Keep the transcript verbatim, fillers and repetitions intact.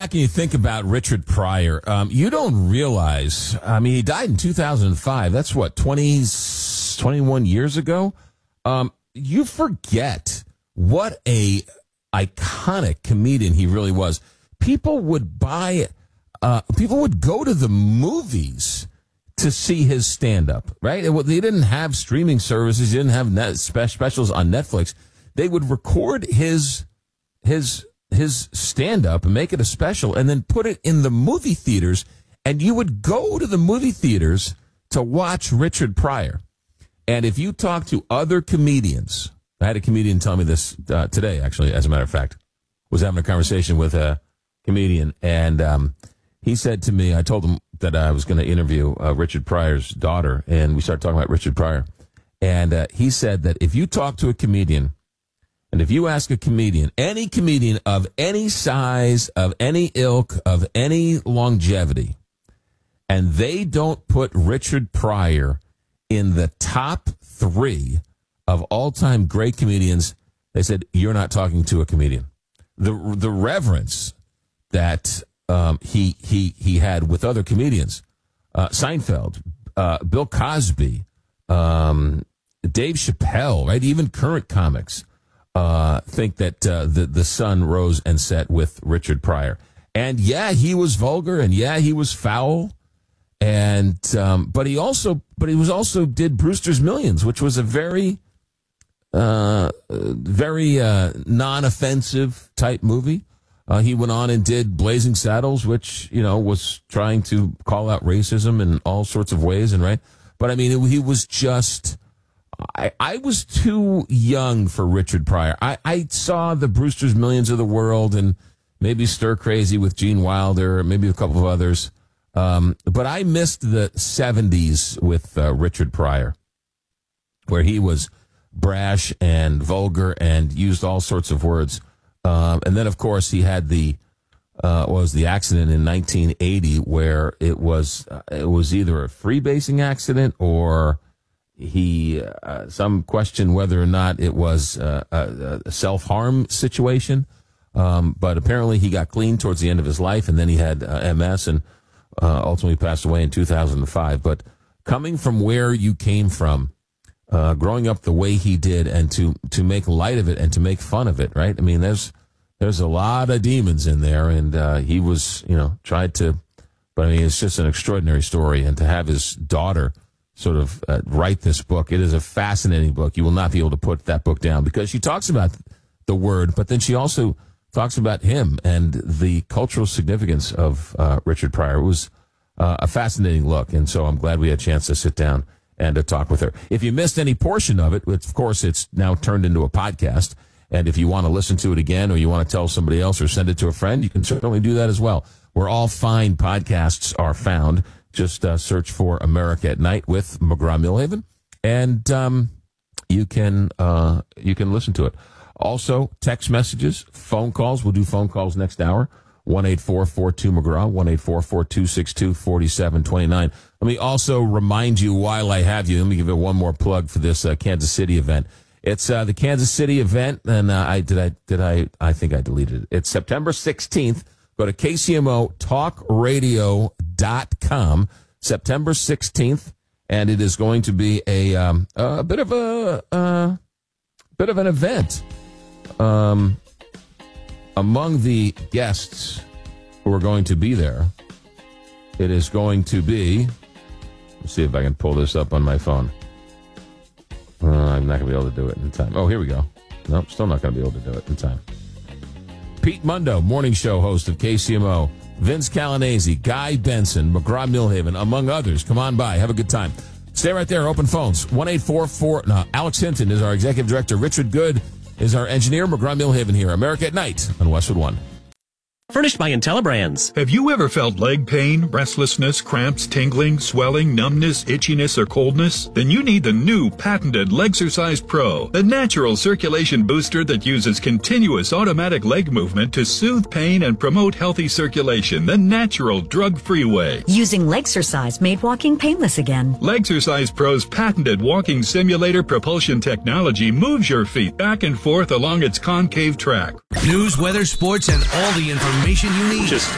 back and you think about Richard Pryor, um, you don't realize, I mean, he died in two thousand five. That's what, twenty, twenty-one years ago? Um, you forget what a iconic comedian he really was. People would buy, uh, people would go to the movies to see his stand-up, right? They didn't have streaming services, they didn't have net specials on Netflix. They would record his his his stand-up and make it a special and then put it in the movie theaters, and you would go to the movie theaters to watch Richard Pryor. And if you talk to other comedians, I had a comedian tell me this uh, today, actually, as a matter of fact, was having a conversation with a comedian, and um, he said to me, I told him that I was going to interview uh, Richard Pryor's daughter, and we started talking about Richard Pryor. And uh, he said that if you talk to a comedian, and if you ask a comedian, any comedian of any size, of any ilk, of any longevity, and they don't put Richard Pryor in the top three of all-time great comedians, they said, you're not talking to a comedian. The the reverence that um, he he he had with other comedians, uh, Seinfeld, uh, Bill Cosby, um, Dave Chappelle, right? Even current comics uh, think that uh, the the sun rose and set with Richard Pryor. And yeah, he was vulgar, and yeah, he was foul, and um, but he also but he was also did Brewster's Millions, which was a very uh, very uh, non-offensive type movie. Uh, he went on and did Blazing Saddles, which, you know, was trying to call out racism in all sorts of ways, and right. But I mean, it, he was just. I, I was too young for Richard Pryor. I, I saw the Brewster's Millions of the world and maybe Stir Crazy with Gene Wilder, maybe a couple of others. Um, but I missed the seventies with uh, Richard Pryor, where he was brash and vulgar and used all sorts of words. Um, and then, of course, he had the uh, what was the accident in nineteen eighty where it was uh, it was either a freebasing accident or he uh, some question whether or not it was uh, a, a self-harm situation. Um, but apparently he got clean towards the end of his life, and then he had uh, M S and uh, ultimately passed away in two thousand five. But coming from where you came from, uh, growing up the way he did, and to, to make light of it and to make fun of it, right? I mean, there's there's a lot of demons in there, and uh, he was, you know, tried to, but I mean, it's just an extraordinary story. And to have his daughter sort of uh, write this book, it is a fascinating book. You will not be able to put that book down because she talks about the word, but then she also talks about him and the cultural significance of uh, Richard Pryor. It was uh, a fascinating look, and so I'm glad we had a chance to sit down and to talk with her. If you missed any portion of it, of course, it's now turned into a podcast, and if you want to listen to it again or you want to tell somebody else or send it to a friend, you can certainly do that as well. Where all fine podcasts are found, just uh, search for America at Night with McGraw-Milhaven, and um, you can uh, you can listen to it. Also, text messages, phone calls. We'll do phone calls next hour. one eight four four two McGraw, one eight four four two six two four seven two nine. Let me also remind you while I have you, let me give it one more plug for this uh, Kansas City event. It's uh, the Kansas City event, and uh, I did I did I I think I deleted it. It's September sixteenth. Go to K C M O talk radio dot com, September sixteenth, and it is going to be a um, a bit of a uh, bit of an event. Um, among the guests who are going to be there, it is going to be, let's see if I can pull this up on my phone. Uh, I'm not going to be able to do it in time. Oh, here we go. Nope, still not going to be able to do it in time. Pete Mundo, morning show host of K C M O, Vince Calanese, Guy Benson, McGraw-Milhaven, among others. Come on by. Have a good time. Stay right there. Open phones. one eight four four. No, Alex Hinton is our executive director. Richard Good is our engineer. McGraw-Milhaven here. America at Night on Westwood One. Furnished by IntelliBrands. Have you ever felt leg pain, restlessness, cramps, tingling, swelling, numbness, itchiness, or coldness? Then you need the new patented Legsercise Pro, the natural circulation booster that uses continuous automatic leg movement to soothe pain and promote healthy circulation the natural drug-free way. Using Legsercise made walking painless again. Legsercise Pro's patented walking simulator propulsion technology moves your feet back and forth along its concave track. News, weather, sports, and all the information you need. Just